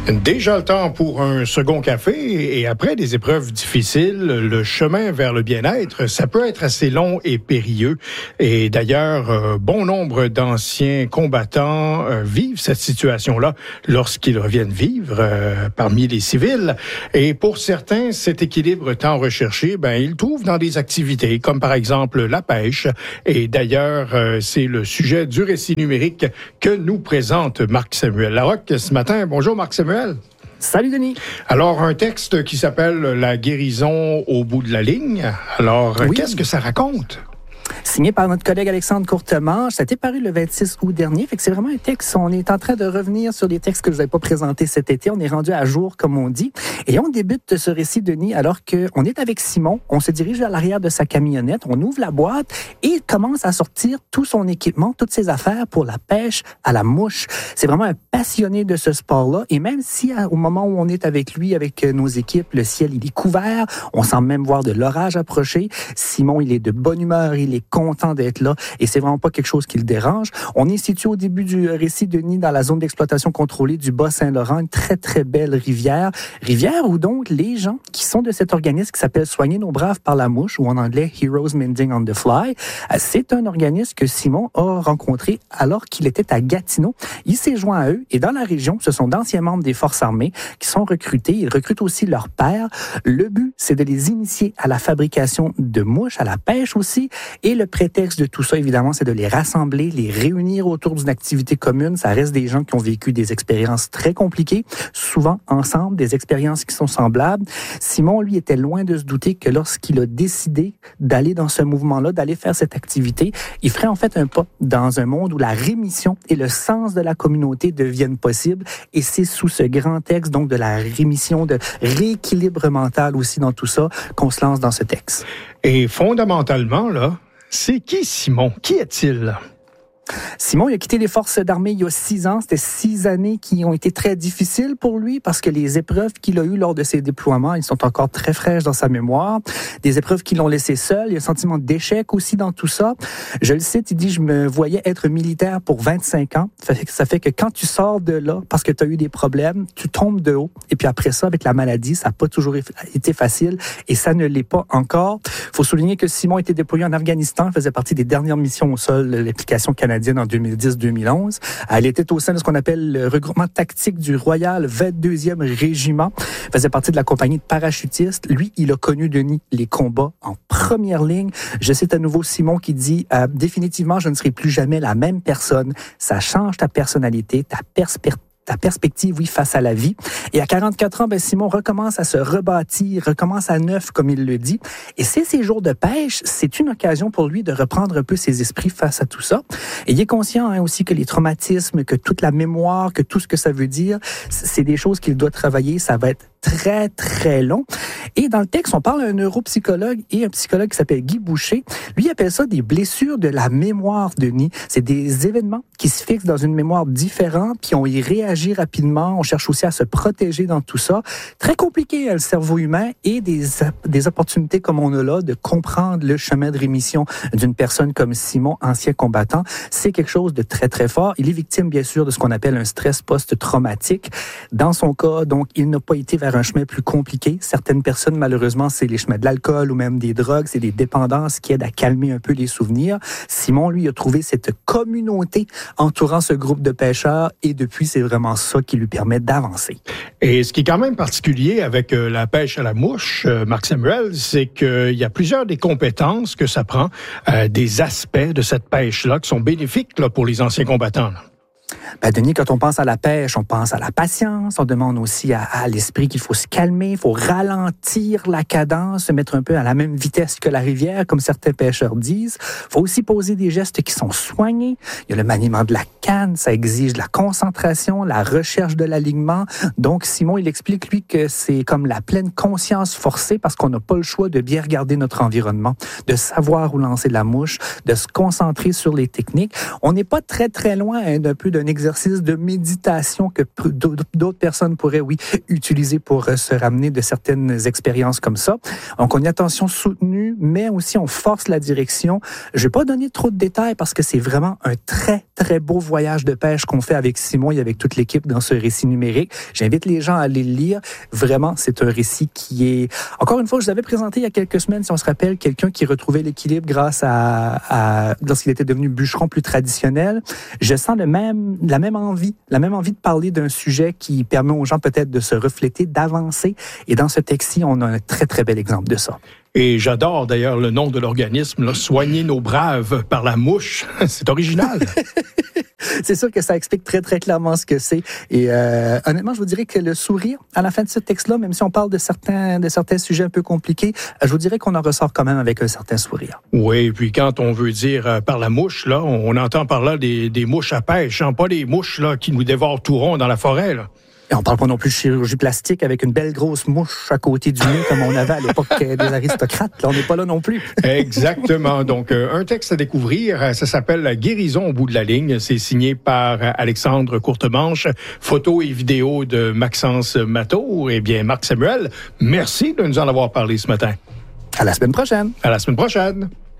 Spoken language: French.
Déjà le temps pour un second café et après des épreuves difficiles, le chemin vers le bien-être, ça peut être assez long et périlleux. Et d'ailleurs, bon nombre d'anciens combattants vivent cette situation-là lorsqu'ils reviennent vivre parmi les civils. Et pour certains, cet équilibre tant recherché, ils le trouvent dans des activités comme par exemple la pêche. Et d'ailleurs, c'est le sujet du récit numérique que nous présente Marc-Samuel Larocque ce matin. Bonjour Marc-Samuel. Salut Denis. Alors, un texte qui s'appelle « La guérison au bout de la ligne ». Alors, oui. Qu'est-ce que ça raconte? Signé par notre collègue Alexandre Courtemanche. Ça a été paru le 26 août dernier. Fait que c'est vraiment un texte. On est en train de revenir sur des textes que je n'avais pas présentés cet été. On est rendu à jour, comme on dit. Et on débute ce récit, Denis, alors qu'on est avec Simon. On se dirige vers l'arrière de sa camionnette. On ouvre la boîte et il commence à sortir tout son équipement, toutes ses affaires pour la pêche à la mouche. C'est vraiment un passionné de ce sport-là. Et même si, au moment où on est avec lui, avec nos équipes, le ciel, il est couvert. On semble même voir de l'orage approcher. Simon, il est de bonne humeur. Il est content d'être là et c'est vraiment pas quelque chose qui le dérange. On est situé au début du récit, Denis, dans la zone d'exploitation contrôlée du Bas-Saint-Laurent, une très, très belle rivière. Rivière où donc les gens qui sont de cet organisme qui s'appelle Soigner nos braves par la mouche ou en anglais Heroes Mending on the Fly, c'est un organisme que Simon a rencontré alors qu'il était à Gatineau. Il s'est joint à eux et dans la région, ce sont d'anciens membres des forces armées qui sont recrutés. Ils recrutent aussi leurs pères. Le but, c'est de les initier à la fabrication de mouches, à la pêche aussi. Et le prétexte de tout ça, évidemment, c'est de les rassembler, les réunir autour d'une activité commune. Ça reste des gens qui ont vécu des expériences très compliquées, souvent ensemble, des expériences qui sont semblables. Simon, lui, était loin de se douter que lorsqu'il a décidé d'aller dans ce mouvement-là, d'aller faire cette activité, il ferait en fait un pas dans un monde où la rémission et le sens de la communauté deviennent possibles. Et c'est sous ce grand texte, donc de la rémission, de rééquilibre mental aussi dans tout ça, qu'on se lance dans ce texte. Et fondamentalement, là, c'est qui Simon? Qui est-il? Simon, il a quitté les forces d'armée il y a 6 ans. C'était 6 années qui ont été très difficiles pour lui parce que les épreuves qu'il a eues lors de ses déploiements, ils sont encore très fraîches dans sa mémoire. Des épreuves qui l'ont laissé seul. Il y a un sentiment d'échec aussi dans tout ça. Je le cite, il dit « Je me voyais être militaire pour 25 ans. » Ça fait que quand tu sors de là, parce que tu as eu des problèmes, tu tombes de haut. Et puis après ça, avec la maladie, ça n'a pas toujours été facile et ça ne l'est pas encore. Il faut souligner que Simon était déployé en Afghanistan. Il faisait partie des dernières missions au sol de l'application canadienne en 2010-2011. Elle était au sein de ce qu'on appelle le regroupement tactique du Royal 22e Régiment. Elle faisait partie de la compagnie de parachutistes. Lui, il a connu, Denis, les combats en première ligne. Je cite à nouveau Simon qui dit « Définitivement, je ne serai plus jamais la même personne. Ça change ta personnalité, ta perspective, oui, face à la vie. » Et à 44 ans, Simon recommence à se rebâtir, recommence à neuf, comme il le dit. Et ces jours de pêche, c'est une occasion pour lui de reprendre un peu ses esprits face à tout ça. Et il est conscient aussi que les traumatismes, que toute la mémoire, que tout ce que ça veut dire, c'est des choses qu'il doit travailler. Ça va être très, très long. Et dans le texte, on parle d'un neuropsychologue et un psychologue qui s'appelle Guy Boucher. Lui, il appelle ça des blessures de la mémoire, Denis. C'est des événements qui se fixent dans une mémoire différente, puis on y réagit rapidement. On cherche aussi à se protéger dans tout ça. Très compliqué, le cerveau humain, et des opportunités comme on a là de comprendre le chemin de rémission d'une personne comme Simon, ancien combattant. C'est quelque chose de très, très fort. Il est victime, bien sûr, de ce qu'on appelle un stress post-traumatique. Dans son cas, donc, il n'a pas été vers un chemin plus compliqué. Certaines personnes, malheureusement, c'est les chemins de l'alcool ou même des drogues, c'est des dépendances qui aident à calmer un peu les souvenirs. Simon, lui, a trouvé cette communauté entourant ce groupe de pêcheurs et depuis, c'est vraiment ça qui lui permet d'avancer. Et ce qui est quand même particulier avec la pêche à la mouche, Marc-Samuel, c'est qu'il y a plusieurs des compétences que ça prend, des aspects de cette pêche-là qui sont bénéfiques là, pour les anciens combattants. Là. Denis, quand on pense à la pêche, on pense à la patience, on demande aussi à l'esprit qu'il faut se calmer, il faut ralentir la cadence, se mettre un peu à la même vitesse que la rivière, comme certains pêcheurs disent. Il faut aussi poser des gestes qui sont soignés. Il y a le maniement de la canne, ça exige de la concentration, la recherche de l'alignement. Donc, Simon, il explique, lui, que c'est comme la pleine conscience forcée parce qu'on n'a pas le choix de bien regarder notre environnement, de savoir où lancer la mouche, de se concentrer sur les techniques. On n'est pas très, très loin d'un peu d'un exercice de méditation que d'autres personnes pourraient, oui, utiliser pour se ramener de certaines expériences comme ça. Donc, on a une attention soutenue, mais aussi on force la direction. Je ne vais pas donner trop de détails parce que c'est vraiment un très, très beau voyage de pêche qu'on fait avec Simon et avec toute l'équipe dans ce récit numérique. J'invite les gens à aller le lire. Vraiment, c'est un récit qui est... Encore une fois, je vous avais présenté il y a quelques semaines, si on se rappelle, quelqu'un qui retrouvait l'équilibre grâce à lorsqu'il était devenu bûcheron plus traditionnel. Je sens la même envie de parler d'un sujet qui permet aux gens peut-être de se refléter, d'avancer. Et dans ce texte-ci, on a un très, très bel exemple de ça. Et j'adore d'ailleurs le nom de l'organisme, là, Soigner nos braves par la mouche. C'est original. C'est sûr que ça explique très, très clairement ce que c'est. Et honnêtement, je vous dirais que le sourire, à la fin de ce texte-là, même si on parle de certains sujets un peu compliqués, je vous dirais qu'on en ressort quand même avec un certain sourire. Oui, et puis quand on veut dire par la mouche, là, on entend par là des mouches à pêche, hein, pas des mouches là, qui nous dévorent tout rond dans la forêt, là. Et on parle pas non plus de chirurgie plastique avec une belle grosse mouche à côté du nez comme on avait à l'époque des aristocrates. Là, on n'est pas là non plus. Exactement. Donc, un texte à découvrir. Ça s'appelle « Guérison au bout de la ligne ». C'est signé par Alexandre Courtemanche. Photos et vidéos de Maxence Matteau. Eh bien, Marc Samuel, merci de nous en avoir parlé ce matin. À la semaine prochaine. À la semaine prochaine.